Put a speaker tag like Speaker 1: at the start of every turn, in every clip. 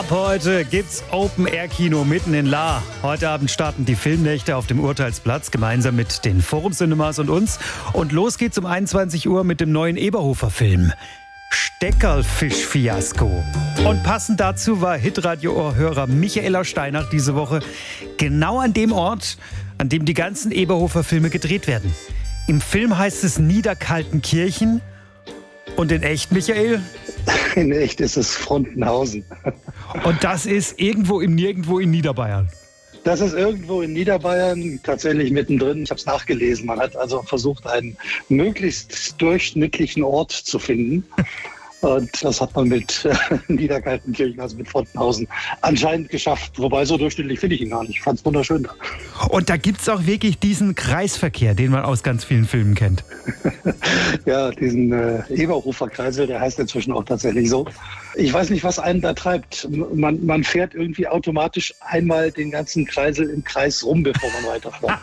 Speaker 1: Ab heute gibt's Open-Air-Kino mitten in Lahr. Heute Abend starten die Filmnächte auf dem Urteilsplatz gemeinsam mit den Forum Cinemas und uns. Und los geht's um 21 Uhr mit dem neuen Eberhofer-Film Steckerlfisch-Fiasko. Und passend dazu war Hitradio-Hörer Michaela Steinach diese Woche genau an dem Ort, an dem die ganzen Eberhofer-Filme gedreht werden. Im Film heißt es Niederkaltenkirchen. Und in echt, Michael?
Speaker 2: In echt ist es Frontenhausen.
Speaker 1: Und das ist irgendwo im Nirgendwo in Niederbayern?
Speaker 2: Das ist irgendwo in Niederbayern, tatsächlich mittendrin. Ich habe es nachgelesen. Man hat also versucht, einen möglichst durchschnittlichen Ort zu finden. Und das hat man mit Niederkaltenkirchen, also mit Frontenhausen, anscheinend geschafft. Wobei, so durchschnittlich finde ich ihn gar nicht. Ich fand es wunderschön da.
Speaker 1: Und da gibt es auch wirklich diesen Kreisverkehr, den man aus ganz vielen Filmen kennt.
Speaker 2: Ja, diesen Eberhofer-Kreisel, der heißt inzwischen auch tatsächlich so. Ich weiß nicht, was einen da treibt. Man fährt irgendwie automatisch einmal den ganzen Kreisel im Kreis rum, bevor man weiterfährt.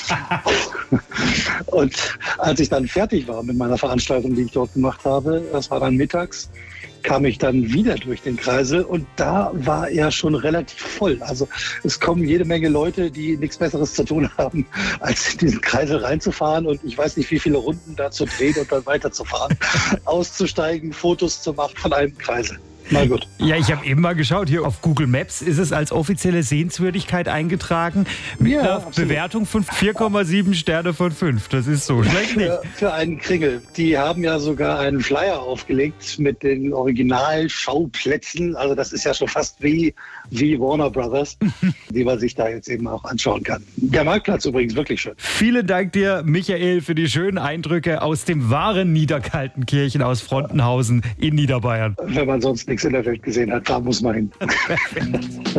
Speaker 2: Und als ich dann fertig war mit meiner Veranstaltung, die ich dort gemacht habe, das war dann mittags, kam ich dann wieder durch den Kreisel und da war er schon relativ voll. Also es kommen jede Menge Leute, die nichts Besseres zu tun haben, als in diesen Kreisel reinzufahren und ich weiß nicht, wie viele Runden da zu drehen und dann weiterzufahren, auszusteigen, Fotos zu machen von einem Kreisel. Mal gut.
Speaker 1: Ja, ich habe eben mal geschaut, hier auf Google Maps ist es als offizielle Sehenswürdigkeit eingetragen mit einer
Speaker 2: absolut.
Speaker 1: Bewertung von 4,7 Sterne von 5. Das ist so schlecht nicht.
Speaker 2: Für einen Kringel. Die haben ja sogar einen Flyer aufgelegt mit den Originalschauplätzen. Also das ist ja schon fast wie Warner Brothers, die man sich da jetzt eben auch anschauen kann. Der Marktplatz übrigens wirklich schön.
Speaker 1: Vielen Dank dir, Michael, für die schönen Eindrücke aus dem wahren Niederkaltenkirchen aus Frontenhausen in Niederbayern.
Speaker 2: Wenn man sonst nichts in der Welt gesehen hat, da muss man hin.